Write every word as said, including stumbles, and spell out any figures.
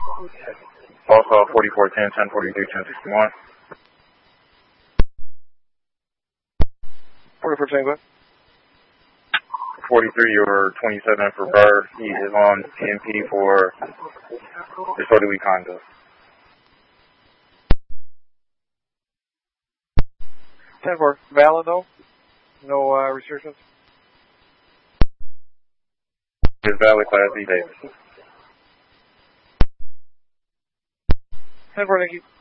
Also forty-four ten, ten forty-three, ten sixty-one. forty-four Tango. forty-three or twenty-seven for Bird. He is on P M P for disorderly conduct. ten four. Valid though? No uh, restrictions? It's valid Class E Davis. ten four, Nikki.